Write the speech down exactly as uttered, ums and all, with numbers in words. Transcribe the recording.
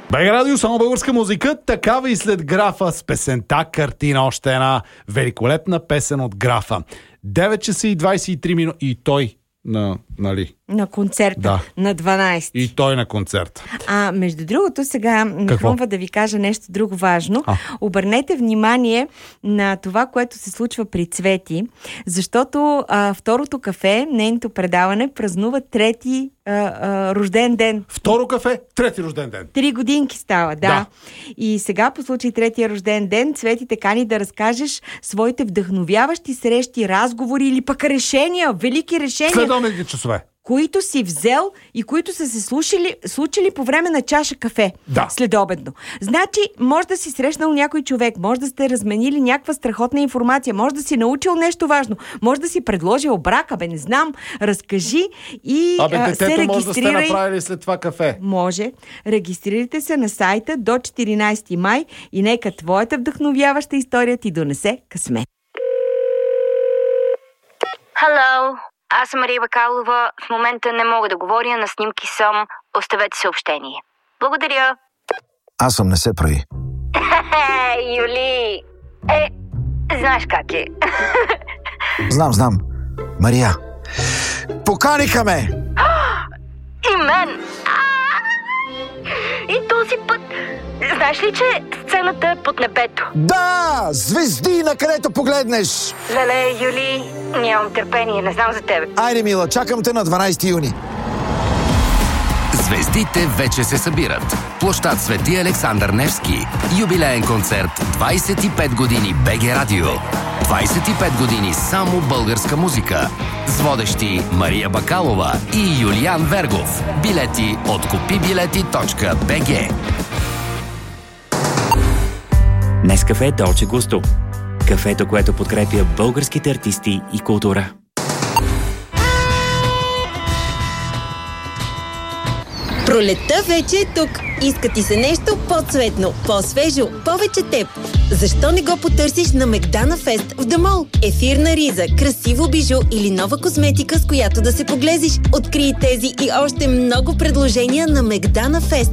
БГ Радио, само българска музика, такава и след Графа с песента Картина, още една великолепна песен от Графа. девет часа и двайсет и три минути и той на, нали? На концерта, да. На дванайсети. И той на концерта. А, между другото, сега ми хрумва да ви кажа нещо друго важно. А. Обърнете внимание на това, което се случва при Цвети, защото а, второто кафе, нейното предаване, празнува трети а, а, рожден ден. Второ кафе, трети рожден ден. Три годинки става, да. да. И сега, по случай третия рожден ден, Цвети те кани да разкажеш своите вдъхновяващи срещи, разговори или пък решения, велики решения. Следобедните часове. Които си взел и които са се случили, случили по време на чаша кафе. Да. Следобедно. Значи, може да си срещнал някой човек, може да сте разменили някаква страхотна информация, може да си научил нещо важно, може да си предложил брака, бе, не знам. Разкажи и Абе, а, детето се регистрирай. може да сте направили след това кафе. Може. Регистрирайте се на сайта до четиринайсети май и нека твоята вдъхновяваща история ти донесе късмет. Hello. Аз съм Мария Бакалова. В момента не мога да говоря, на снимки съм. Оставете съобщение. Благодаря. Аз съм, не се прави. Юли! Е, знаеш как е. Знам, знам. Мария, поканиха ме! И мен! И този път... Знаеш ли, че сцената е под небето? Да! Звезди, на където погледнеш! Леле, Юли, нямам търпение, не знам за тебе. Айде, мила, чакам те на дванайсети юни. Звездите вече се събират. Площад Свети Александър Невски. Юбилеен концерт двайсет и пет години БГ Радио. двайсет и пет години само българска музика. С водещи Мария Бакалова и Юлиан Вергов. Билети от купи билети точка би джи. Нескафе Долче Густо. Кафето, което подкрепя българските артисти и култура. Пролетта вече е тук. Иска ти се нещо по-цветно, по-свежо, повече теб. Защо не го потърсиш на Мегдана Фест в Дамол? Ефирна риза, красиво бижу или нова козметика, с която да се поглезиш. Открий тези и още много предложения на Мегдана Фест.